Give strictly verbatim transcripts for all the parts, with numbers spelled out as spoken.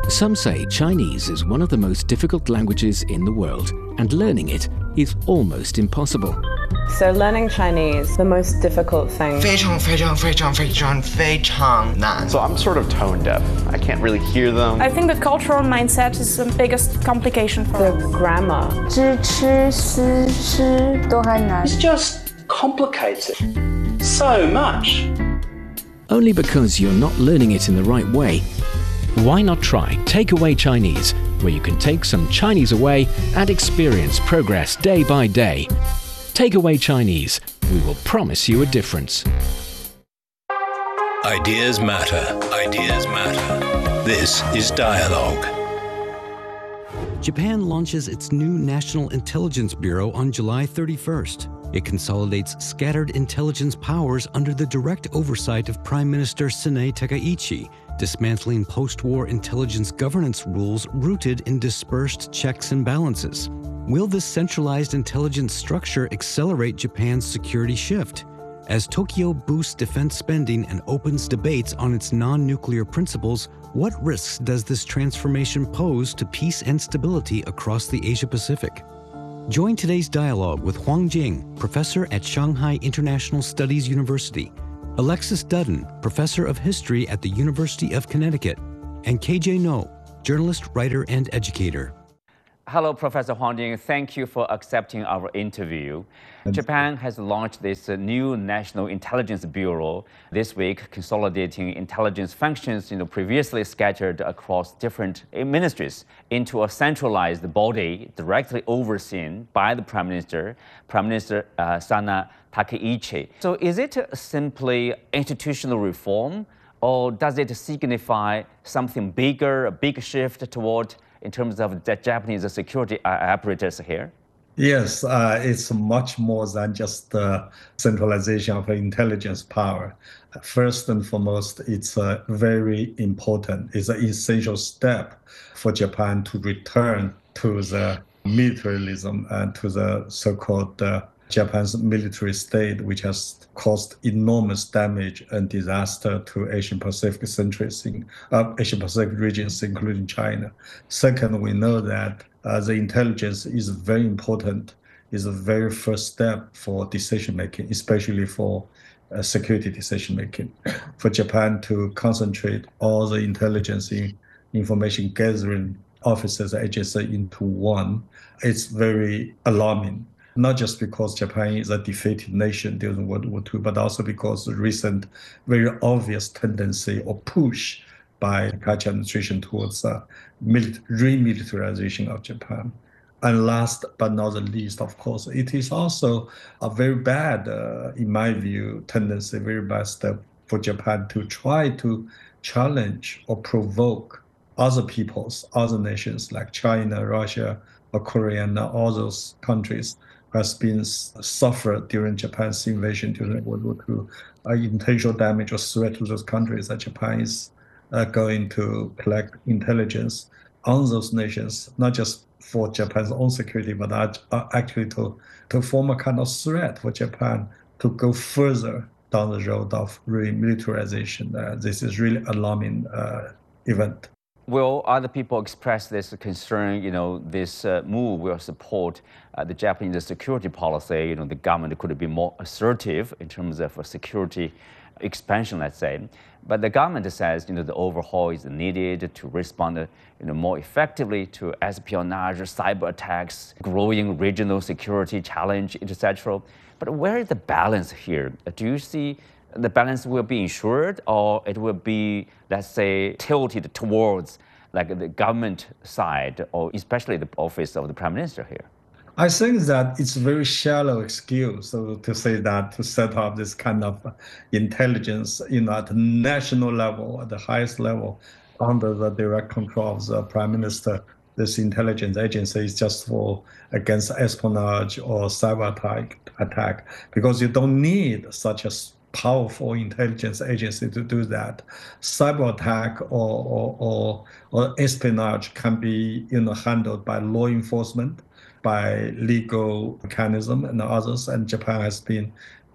Some say Chinese is one of the most difficult languages in the world, and learning it is almost impossible. So learning Chinese, the most difficult thing. 非常非常非常非常非常难. So I'm sort of tone deaf. I can't really hear them. I think the cultural mindset is the biggest complication for The us. grammar. 知吃思诗都还难. It's just complicated so much. Only because you're not learning it in the right way. Why not try Takeaway Chinese, where you can take some Chinese away and experience progress day by day. Takeaway Chinese. We will promise you a difference. Ideas matter. Ideas matter. This is Dialogue. Japan launches its new National Intelligence Bureau on July thirty-first. It consolidates scattered intelligence powers under the direct oversight of Prime Minister Sanae Takaichi, dismantling post-war intelligence governance rules rooted in dispersed checks and balances. Will this centralized intelligence structure accelerate Japan's security shift? As Tokyo boosts defense spending and opens debates on its non-nuclear principles, what risks does this transformation pose to peace and stability across the Asia-Pacific? Join today's dialogue with Huang Jing, professor at Shanghai International Studies University, Alexis Dudden, professor of history at the University of Connecticut, and K J No, journalist, writer, and educator. Hello, Professor Huang Jing. Thank you for accepting our interview. Japan has launched this uh, new National Intelligence Bureau this week, consolidating intelligence functions you know, previously scattered across different ministries into a centralized body directly overseen by the Prime Minister, Prime Minister uh, Sanae Takaichi. So is it simply institutional reform, or does it signify something bigger, a big shift toward in terms of the Japanese security apparatus here? Yes, uh, it's much more than just the centralization of intelligence power. First and foremost, it's uh, very important. It's an essential step for Japan to return to the militarism and to the so-called uh, Japan's military state, which has caused enormous damage and disaster to Asian Pacific countries, uh, Asian Pacific regions, including China. Second, we know that uh, the intelligence is very important, is the very first step for decision making, especially for uh, security decision making. For Japan to concentrate all the intelligence in information gathering offices, agencies into one, it's very alarming. Not just because Japan is a defeated nation during World War Two, but also because the recent very obvious tendency or push by the Kaichi administration towards uh, remilitarization of Japan. And last but not the least, of course, it is also a very bad, uh, in my view, tendency, very bad step for Japan to try to challenge or provoke other peoples, other nations like China, Russia, or Korea, and all those countries has been suffered during Japan's invasion during World War Two, uh, intentional damage or threat to those countries that Japan is uh, going to collect intelligence on those nations, not just for Japan's own security, but uh, actually to, to form a kind of threat for Japan to go further down the road of remilitarization. Uh, this is really alarming uh, event. Will other people express this concern, you know, this uh, move will support uh, the Japanese security policy, you know, the government could be more assertive in terms of uh, security expansion, let's say. But the government says, you know, the overhaul is needed to respond, uh, you know, more effectively to espionage, cyber attacks, growing regional security challenge, et cetera. But where is the balance here? Do you see the balance will be ensured, or it will be, let's say, tilted towards like the government side, or especially the office of the Prime Minister here? I think that it's a very shallow excuse so to say that to set up this kind of intelligence, you know, at the national level, at the highest level, under the direct control of the Prime Minister. This intelligence agency is just for against espionage or cyber attack, attack because you don't need such a powerful intelligence agency to do that. Cyber attack or, or, or, or espionage can be, you know, handled by law enforcement, by legal mechanism and others. And Japan has been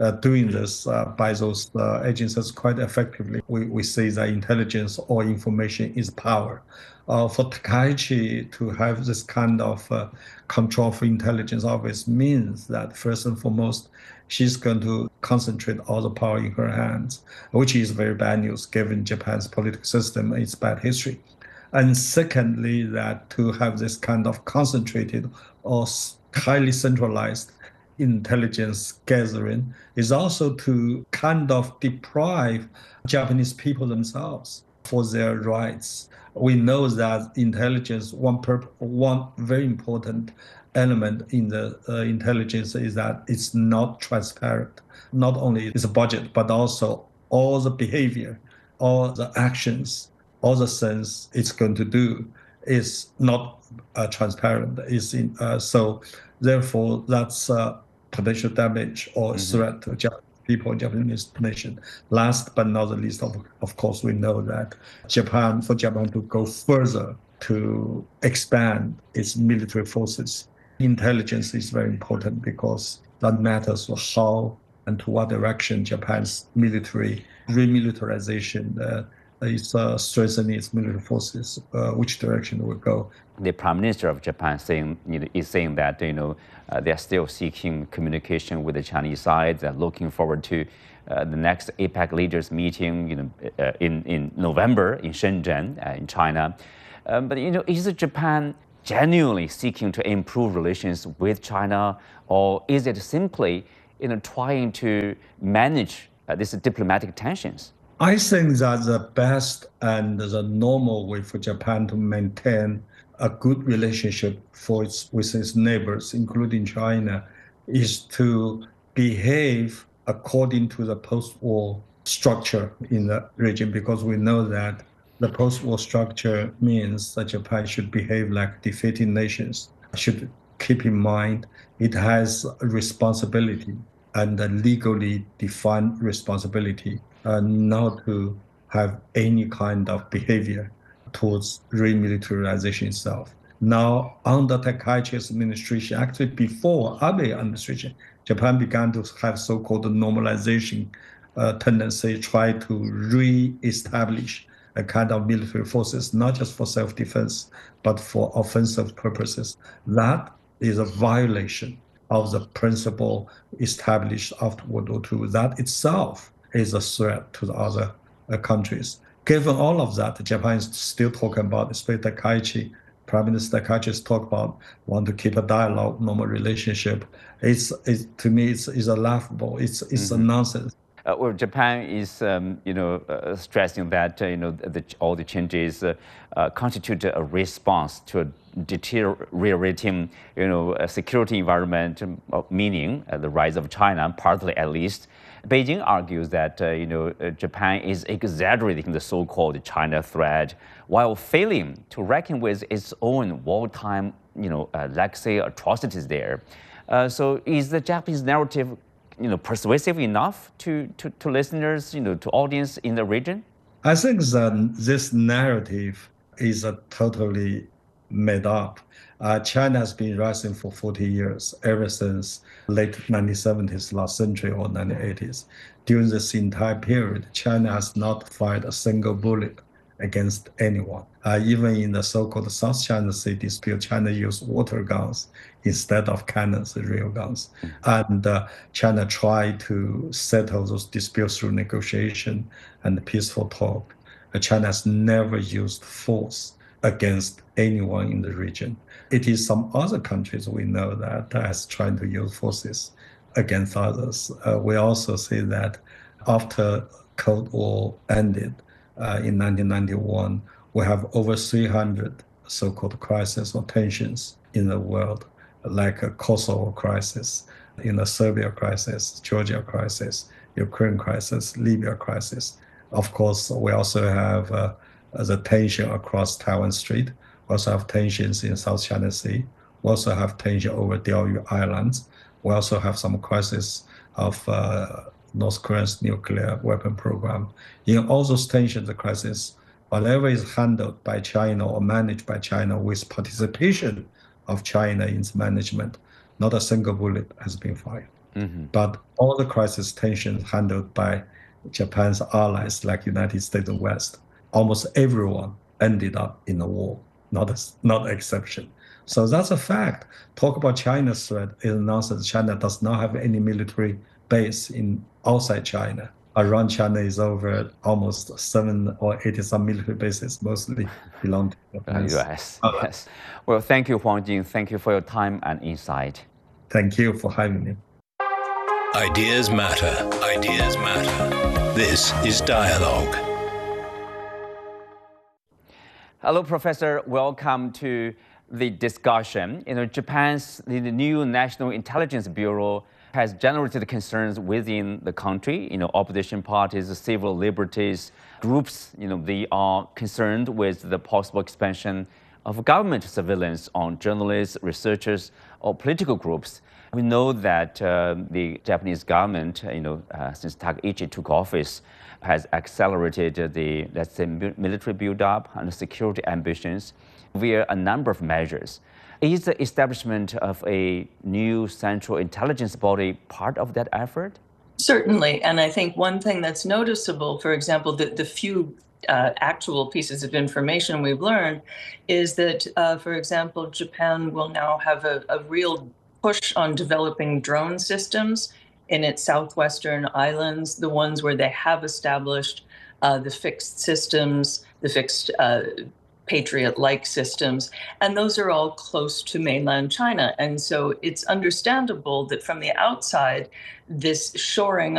uh, doing this uh, by those uh, agencies quite effectively. We, we say that intelligence or information is power. Uh, for Takaichi to have this kind of uh, control for intelligence always means that first and foremost, she's going to concentrate all the power in her hands, which is very bad news given Japan's political system and its bad history. And secondly, that to have this kind of concentrated or highly centralized intelligence gathering is also to kind of deprive Japanese people themselves for their rights. We know that intelligence, one, perp- one very important element in the uh, intelligence is that it's not transparent. Not only its budget, but also all the behavior, all the actions, all the things it's going to do is not uh, transparent. Is in, uh, so therefore, that's uh, potential damage or mm-hmm. threat to Japanese people, Japanese nation. Last but not the least, of, of course, we know that Japan, for Japan to go further to expand its military forces, intelligence is very important because that matters for how and to what direction Japan's military remilitarization uh, is uh, strengthening its military forces, uh, which direction it will go. The Prime Minister of Japan saying, you know, is saying that you know uh, they are still seeking communication with the Chinese side. They're looking forward to uh, the next APEC leaders meeting, you know, uh, in in November in Shenzhen, uh, in China. Um, but you know, is Japan genuinely seeking to improve relations with China, or is it simply you know trying to manage uh, these diplomatic tensions? I think that the best and the normal way for Japan to maintain a good relationship for its, with its neighbors, including China, is to behave according to the post-war structure in the region, because we know that the post-war structure means that Japan should behave like defeating nations, should keep in mind it has a responsibility and a legally defined responsibility uh, not to have any kind of behavior towards remilitarization itself. Now, under Takaichi's administration, actually before Abe administration, Japan began to have so-called normalization uh, tendency, try to re-establish a kind of military forces, not just for self-defense, but for offensive purposes. That is a violation of the principle established after World War Two. That itself is a threat to the other uh, countries. Given all of that, Japan is still talking about, especially Takaichi, Prime Minister Takaichi is talking about want to keep a dialogue, normal relationship. It's, it's to me, it's, it's a laughable. It's it's mm-hmm. a nonsense. Uh, well, Japan is, um, you know, uh, stressing that uh, you know the, all the changes uh, uh, constitute a response to a deteriorating, you know, uh, security environment, uh, meaning uh, the rise of China, partly at least. Beijing argues that uh, you know uh, Japan is exaggerating the so-called China threat while failing to reckon with its own wartime, you know, uh, legacy atrocities there. Uh, so, is the Japanese narrative, you know, persuasive enough to, to, to listeners, you know, to audience in the region? I think that this narrative is a totally made up. Uh, China has been rising for forty years, ever since late nineteen seventies, last century, or nineteen eighties. During this entire period, China has not fired a single bullet against anyone. Uh, even in the so-called South China Sea dispute, China used water guns instead of cannons, real guns. And uh, China tried to settle those disputes through negotiation and peaceful talk. Uh, China has never used force against anyone in the region. It is some other countries we know that has tried to use forces against others. Uh, we also see that after Cold War ended uh, in nineteen ninety-one, we have over three hundred so-called crises or tensions in the world, like a Kosovo crisis, in the Serbia crisis, Georgia crisis, Ukraine crisis, Libya crisis. Of course, we also have uh, the tension across Taiwan Strait. We also have tensions in South China Sea. We also have tension over Diaoyu Islands. We also have some crisis of uh, North Korea's nuclear weapon program. In all those tensions, the crisis, whatever is handled by China or managed by China with participation of China in its management, not a single bullet has been fired. Mm-hmm. But all the crisis tensions handled by Japan's allies, like United States and West, almost everyone ended up in a war, not a, not an exception. So that's a fact. Talk about China's threat is nonsense. China does not have any military base in outside China. Around China is over almost seven or eighty some military bases, mostly belong to the U S. Uh, yes. Well, thank you, Huang Jing. Thank you for your time and insight. Thank you for having me. Ideas matter. Ideas matter. This is Dialogue. Hello, Professor. Welcome to the discussion. You know, Japan's the new National Intelligence Bureau has generated concerns within the country. You know, opposition parties, civil liberties groups, you know, they are concerned with the possible expansion of government surveillance on journalists, researchers, or political groups. We know that uh, the Japanese government, you know, uh, since Takaichi took office, has accelerated the, let's say, military build-up and security ambitions via a number of measures. Is the establishment of a new central intelligence body part of that effort? Certainly, and I think one thing that's noticeable, for example, the, the few uh, actual pieces of information we've learned is that, uh, for example, Japan will now have a, a real push on developing drone systems in its southwestern islands, the ones where they have established uh, the fixed systems, the fixed uh, Patriot-like systems, and those are all close to mainland China. And so it's understandable that from the outside, this shoring